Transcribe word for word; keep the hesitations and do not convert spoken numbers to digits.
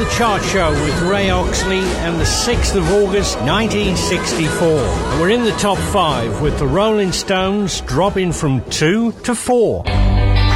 the Chart Show with Ray Oxley and the sixth of August nineteen sixty-four. And we're in the top five with the Rolling Stones dropping from two to four.